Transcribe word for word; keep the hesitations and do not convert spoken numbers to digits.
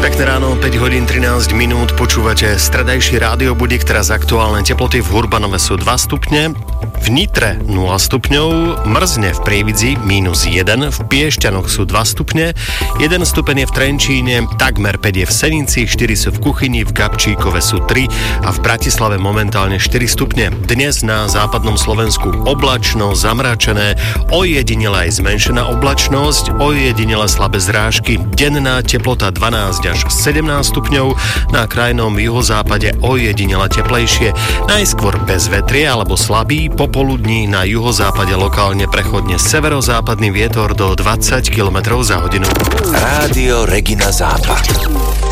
Pekné ráno, päť hodín trinásť minút, počúvate stredajší rádiobudík, teraz aktuálne teploty v Hurbanove sú dva stupne, v Nitre nula stupňov, mrzne v Prievidzi mínus jeden, v Piešťanoch sú dva stupne, jeden stupeň je v Trenčíne, takmer päť je v Senici, štyri sú v Kuchyni, v Gabčíkove sú tri a v Bratislave momentálne štyri stupne. Dnes na západnom Slovensku oblačno, zamračené, ojedinele aj zmenšená oblačnosť, ojedinele slabé zrážky, denná teplota dvanásť až sedemnásť stupňov, na krajnom juhozápade ojedinele teplejšie, najskôr bez vetrie alebo slabý, popoludní na juhozápade lokálne prechodne severozápadný vietor do dvadsať kilometrov za hodinu. Rádio Regina Západ.